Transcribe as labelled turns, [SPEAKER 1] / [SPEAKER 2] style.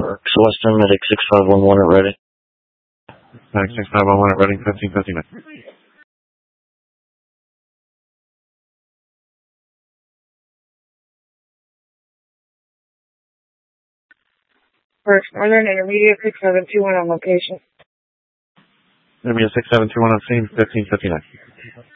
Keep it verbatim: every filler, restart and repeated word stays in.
[SPEAKER 1] Works. Western Medic six five one one at Reading.
[SPEAKER 2] Medic six five one one at Reading, fifteen fifty-nine.
[SPEAKER 3] First Northern Intermediate six seven two one on location.
[SPEAKER 2] Intermediate six seven two one on scene, fifteen fifty-nine.